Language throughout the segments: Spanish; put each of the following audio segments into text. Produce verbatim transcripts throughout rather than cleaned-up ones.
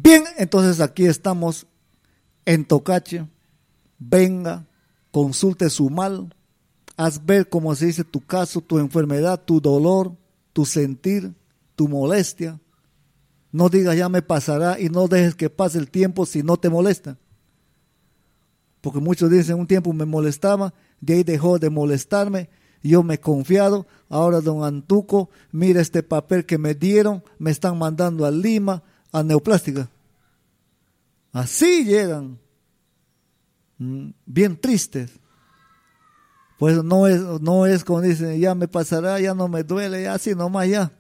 Bien, entonces aquí estamos en Tocache. Venga, consulte su mal, haz ver como se dice tu caso, tu enfermedad, tu dolor, tu sentir, tu molestia. No digas ya me pasará y no dejes que pase el tiempo si no te molesta. Porque muchos dicen un tiempo me molestaba, de ahí dejó de molestarme, yo me he confiado, ahora don Antuco, mira este papel que me dieron, me están mandando a Lima, a Neoplástica. Así llegan, bien tristes. Pues no es, no es como dicen, ya me pasará, ya no me duele, ya así nomás ya.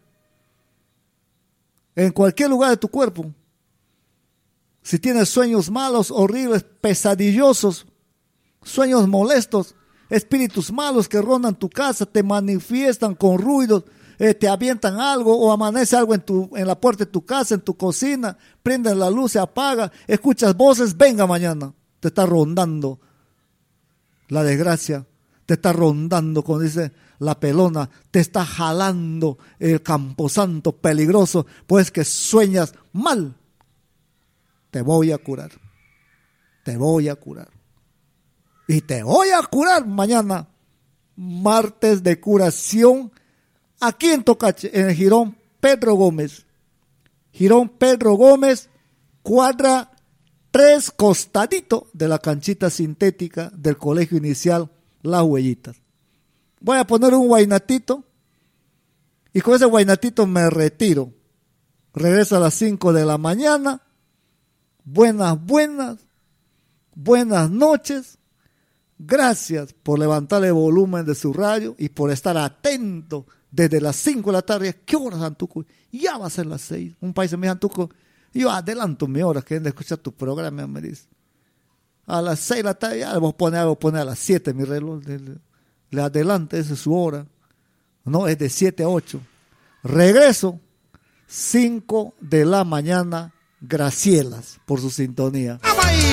En cualquier lugar de tu cuerpo. Si tienes sueños malos, horribles, pesadillosos, sueños molestos, espíritus malos que rondan tu casa, te manifiestan con ruidos, eh, te avientan algo o amanece algo en, tu, en la puerta de tu casa, en tu cocina, prenden la luz, se apaga, escuchas voces, venga mañana, te está rondando la desgracia, te está rondando, como dice la pelona, te está jalando el camposanto peligroso, pues que sueñas mal. Te voy a curar, te voy a curar. Y te voy a curar mañana, martes de curación, aquí en Tocache, en el Jirón Pedro Gómez. Jirón Pedro Gómez, cuadra tres costadito de la canchita sintética del colegio inicial Las Huellitas. Voy a poner un guainatito y con ese guainatito me retiro. Regreso a las cinco de la mañana. Buenas, buenas, buenas noches. Gracias por levantar el volumen de su radio y por estar atento desde las cinco de la tarde. ¿Qué horas, Antuco? Ya va a ser las seis. Un país me dice, Antuco, yo adelanto mi hora, que de escuchar tu programa, me dice. A las seis de la tarde, ya le voy a poner, voy a poner a las siete mi reloj. Le, le adelante, esa es su hora. No, es de siete a ocho. Regreso, cinco de la mañana. Gracielas por su sintonía.